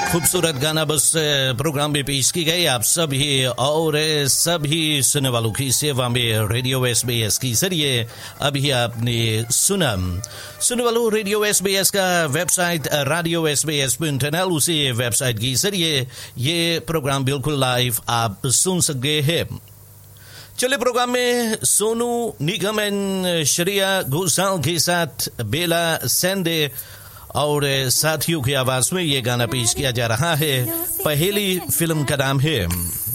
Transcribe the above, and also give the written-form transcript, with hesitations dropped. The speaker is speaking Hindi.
खूबसूरत गाना बस प्रोग्राम में पेश की गई आप सभी और सभी सुनने वालों की सेवा में रेडियो SBS की जरिए अभी आपने सुनने वालों रेडियो SBS का वेबसाइट radio SBS.nl उसी वेबसाइट की जरिए ये प्रोग्राम बिल्कुल लाइव आप सुन सकते हैं। चले प्रोग्राम में सोनू निगम एंड श्रेया घोषाल के साथ बेला सेंडे और साथियों की आवाज में ये गाना पेश किया जा रहा है। पहली फिल्म का नाम है